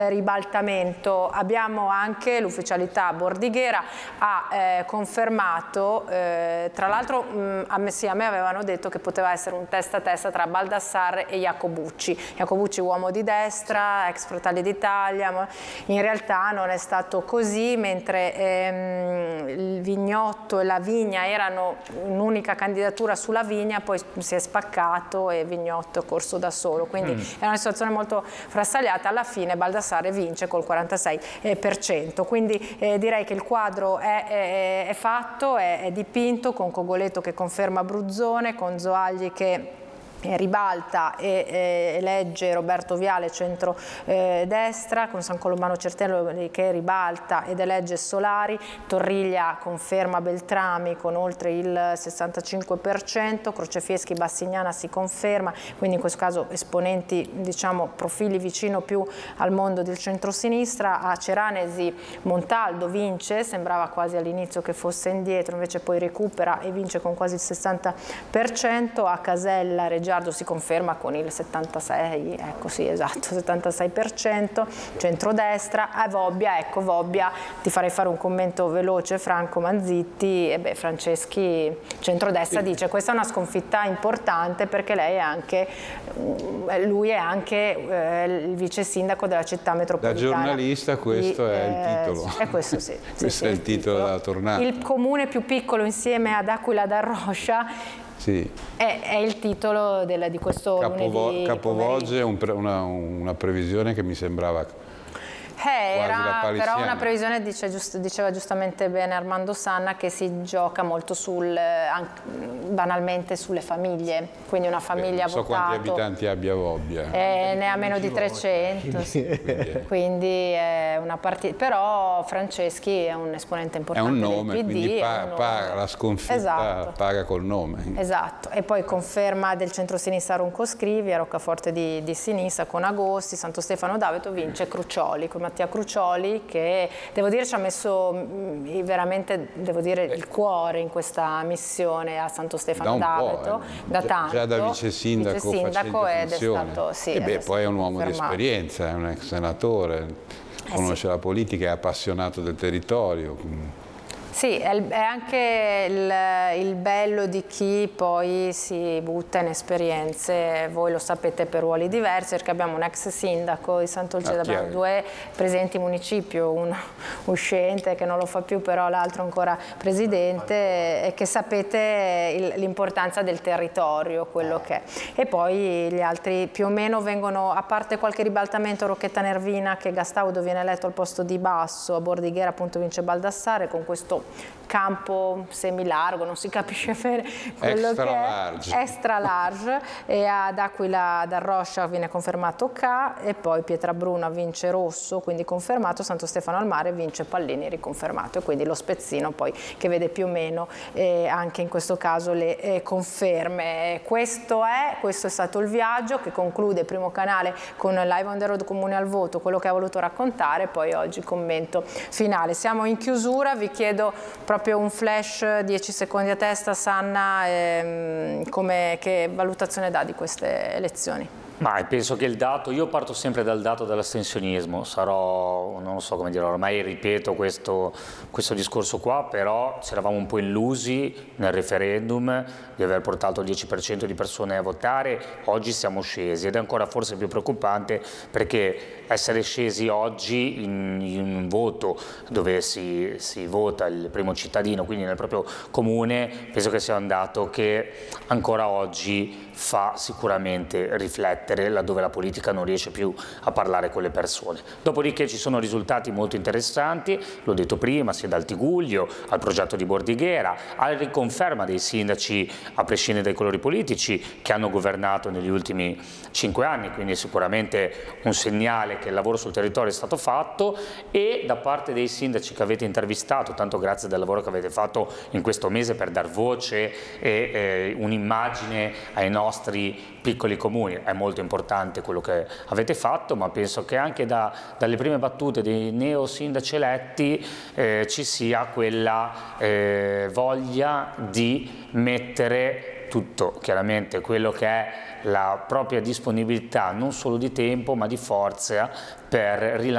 ribaltamento. Abbiamo anche l'ufficialità bordighera ha confermato, tra l'altro a me avevano detto che poteva essere un testa a testa tra Baldassarre e Iacobucci. Iacobucci uomo di destra, ex Fratelli d'Italia, ma in realtà non è stato così, mentre il Vignotto e la Vigna erano un'unica candidatura sulla Vigna, poi si è spaccato e Vignotto è corso da solo, quindi è una situazione molto frastagliata. Alla fine Baldassarre vince col 46%, quindi direi che il quadro è fatto, è dipinto, con Cogoleto che conferma Bruzzone, con Zoagli che ribalta e elegge Roberto Viale centro-destra, con San Colombano Certello che ribalta ed elegge Solari, Torriglia conferma Beltrami con oltre il 65%, Crocefieschi Bassignana si conferma, quindi in questo caso esponenti, diciamo, profili vicino più al mondo del centrosinistra. A Ceranesi Montaldo vince, sembrava quasi all'inizio che fosse indietro, invece poi recupera e vince con quasi il 60%, a Casella Reggiano si conferma con il 76%, ecco sì, esatto, 76%, centrodestra. A Vobbia, ecco Vobbia, ti farei fare un commento veloce, Franco Manzitti, e Franceschi, centrodestra, sì, dice questa è una sconfitta importante perché lui è anche il vice sindaco della città metropolitana. Da giornalista questo è il titolo. Questo sì. Questo è il titolo della tornata. Il comune più piccolo insieme ad Aquila d'Arroscia. Sì. È il titolo di questo lunedì. Capovolge una previsione che mi sembrava era però una previsione, diceva giustamente bene Armando Sanna, che si gioca molto banalmente sulle famiglie, quindi una famiglia non so quanti abitanti abbia Vobbia. Ne ha meno di 300, quindi è una partita, però Franceschi è un esponente importante del PD. È un nome, quindi paga la sconfitta, esatto, paga col nome. Esatto, e poi conferma del centro-sinistra Ronco Scrivia, Roccaforte di sinistra con Agosti, Santo Stefano D'Aveto vince Crucioli, con Mattia Crucioli, che devo dire ci ha messo veramente, devo dire, il cuore in questa missione a Santo Stefano D'Aveto, da tanto. Già da vice sindaco ed è stato, sì, poi è un uomo di esperienza, è un ex senatore, conosce la politica, è appassionato del territorio. Sì, è anche il bello di chi poi si butta in esperienze, voi lo sapete, per ruoli diversi, perché abbiamo un ex sindaco di Sant'Olceda, abbiamo due presidenti municipio, uno uscente che non lo fa più, però l'altro ancora presidente, e che sapete l'importanza del territorio, quello che è. E poi gli altri più o meno vengono, a parte qualche ribaltamento, Rocchetta Nervina che Gastaudo viene eletto al posto di Basso, a Bordighera appunto vince Baldassarre con questo campo semilargo, non si capisce bene quello che è, extra large, e ad Aquila d'Arroscia viene confermato K, e poi Pietrabruna vince Rosso, quindi confermato, Santo Stefano al Mare vince Pallini, riconfermato, e quindi lo Spezzino poi che vede più o meno anche in questo caso le conferme. Questo è stato il viaggio che conclude Primo Canale con Live on the Road Comune al Voto, quello che ha voluto raccontare, poi oggi commento finale. Siamo in chiusura, vi chiedo proprio un flash, 10 secondi a testa, Sanna, che valutazione dà di queste elezioni? Ma penso che il dato, io parto sempre dal dato dell'astensionismo, non lo so come dire, ormai ripeto questo discorso qua, però ci eravamo un po' illusi nel referendum di aver portato il 10% di persone a votare, oggi siamo scesi, ed è ancora forse più preoccupante perché essere scesi oggi in un voto dove si vota il primo cittadino, quindi nel proprio comune, penso che sia un dato che ancora oggi fa sicuramente riflettere laddove la politica non riesce più a parlare con le persone. Dopodiché ci sono risultati molto interessanti, l'ho detto prima, sia dal Tigullio al progetto di Bordighera, alla riconferma dei sindaci a prescindere dai colori politici che hanno governato negli ultimi 5 anni, quindi sicuramente un segnale che il lavoro sul territorio è stato fatto, e da parte dei sindaci che avete intervistato, tanto grazie del lavoro che avete fatto in questo mese per dar voce e un'immagine ai nostri piccoli comuni, è molto importante quello che avete fatto, ma penso che anche dalle prime battute dei neo sindaci eletti ci sia quella voglia di mettere tutto, chiaramente quello che è la propria disponibilità non solo di tempo ma di forza per rilanciare